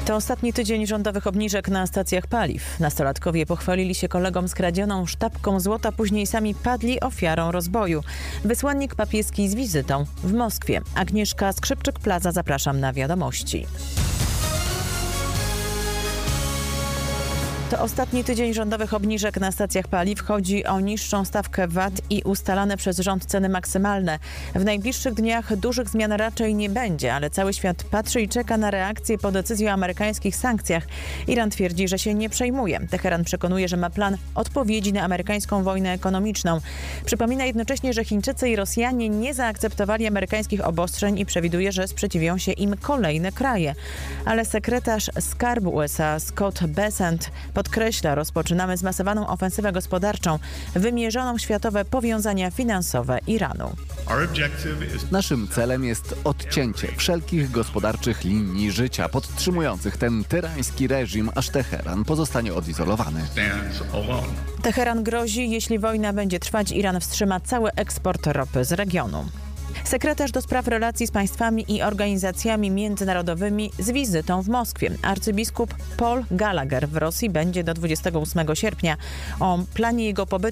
To ostatni tydzień rządowych obniżek na stacjach paliw. Nastolatkowie pochwalili się kolegom skradzioną sztabką złota, później sami padli ofiarą rozboju. Wysłannik papieski z wizytą w Moskwie. Agnieszka Skrzypczyk-Plaza, zapraszam na wiadomości. To ostatni tydzień rządowych obniżek na stacjach paliw. Chodzi o niższą stawkę VAT i ustalane przez rząd ceny maksymalne. W najbliższych dniach dużych zmian raczej nie będzie, ale cały świat patrzy i czeka na reakcję po decyzji o amerykańskich sankcjach. Iran twierdzi, że się nie przejmuje. Teheran przekonuje, że ma plan odpowiedzi na amerykańską wojnę ekonomiczną. Przypomina jednocześnie, że Chińczycy i Rosjanie nie zaakceptowali amerykańskich obostrzeń i przewiduje, że sprzeciwią się im kolejne kraje. Ale sekretarz Skarbu USA Scott Bessent podkreśla, rozpoczynamy zmasowaną ofensywę gospodarczą, wymierzoną w światowe powiązania finansowe Iranu. Naszym celem jest odcięcie wszelkich gospodarczych linii życia podtrzymujących ten tyrański reżim, aż Teheran pozostanie odizolowany. Teheran grozi, jeśli wojna będzie trwać, Iran wstrzyma cały eksport ropy z regionu. Sekretarz do spraw relacji z państwami i organizacjami międzynarodowymi z wizytą w Moskwie. Arcybiskup Paul Gallagher w Rosji będzie do 28 sierpnia. O planie jego pobytu